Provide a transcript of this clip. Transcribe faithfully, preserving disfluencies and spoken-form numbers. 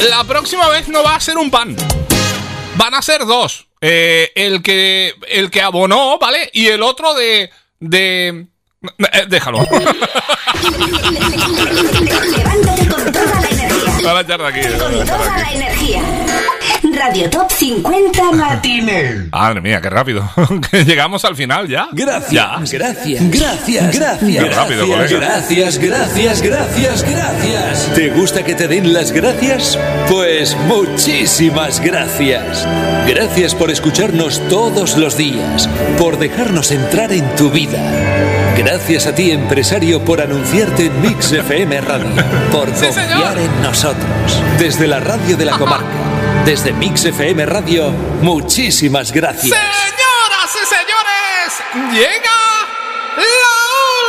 La próxima vez no va a ser un pan. Van a ser dos. Eh, el que el que abonó, ¿vale? Y el otro de... de... Eh, déjalo. Levántate con toda la energía. A la charla aquí. Con toda la energía. Radio Top cincuenta Matines. Madre mía, qué rápido. Llegamos al final ya. Gracias, ya. gracias, gracias, gracias, Qué rápido, gracias, colega. gracias, gracias, gracias, gracias. ¿Te gusta que te den las gracias? Pues muchísimas gracias. Gracias por escucharnos todos los días, por dejarnos entrar en tu vida. Gracias a ti, empresario, por anunciarte en Mix F M Radio, por Sí, confiar señor. en nosotros. Desde la radio de la comarca, desde Mix F M Radio, muchísimas gracias. Señoras y señores, llega la